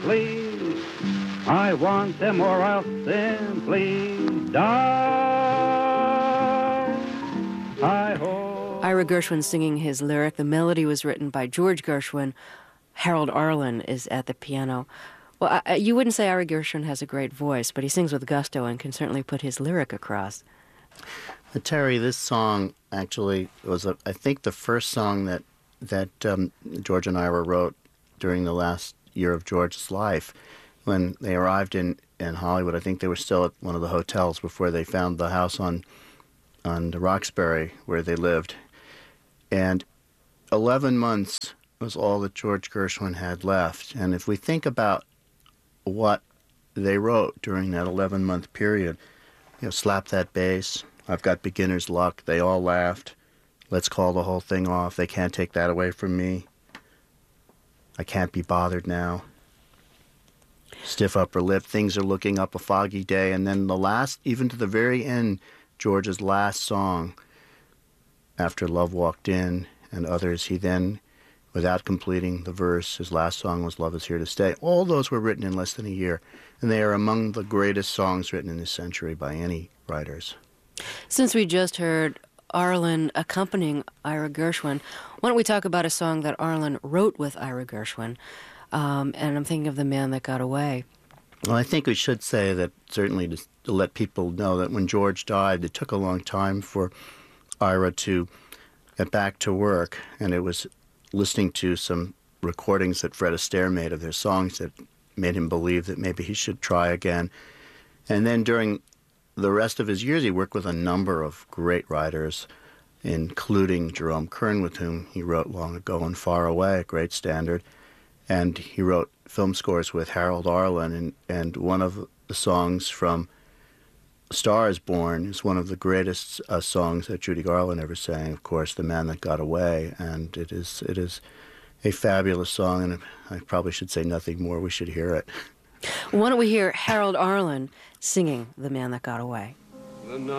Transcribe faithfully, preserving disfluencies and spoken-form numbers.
simply. I want them or I'll simply die. I hope. Ira Gershwin singing his lyric. The melody was written by George Gershwin. Harold Arlen is at the piano. Well, I, you wouldn't say Ira Gershwin has a great voice, but he sings with gusto and can certainly put his lyric across. Uh, Terry, this song actually was, a, I think, the first song that that um, George and Ira wrote during the last year of George's life. When they arrived in, in Hollywood, I think they were still at one of the hotels before they found the house on on Roxbury where they lived. And eleven months was all that George Gershwin had left. And if we think about what they wrote during that eleven-month period, you know, Slap That Bass, I've Got Beginner's Luck, They All Laughed, Let's Call the Whole Thing Off, They Can't Take That Away From Me, I Can't Be Bothered Now, Stiff Upper Lip, Things Are Looking Up, A Foggy Day, and then the last, even to the very end, George's last song, After Love Walked In and Others, he then, without completing the verse, his last song was Love Is Here to Stay. All those were written in less than a year, and they are among the greatest songs written in this century by any writers. Since we just heard Arlen accompanying Ira Gershwin, why don't we talk about a song that Arlen wrote with Ira Gershwin? Um, and I'm thinking of The Man That Got Away. Well, I think we should say that certainly to, to let people know that when George died, it took a long time for Ira to get back to work, and it was listening to some recordings that Fred Astaire made of their songs that made him believe that maybe he should try again. And then during the rest of his years, he worked with a number of great writers, including Jerome Kern, with whom he wrote Long Ago and Far Away, a great standard. And he wrote film scores with Harold Arlen, and, and one of the songs from Star is Born is one of the greatest uh, songs that Judy Garland ever sang, of course, The Man That Got Away. And it is it is a fabulous song, and I probably should say nothing more. We should hear it. Why don't we hear Harold Arlen singing The Man That Got Away?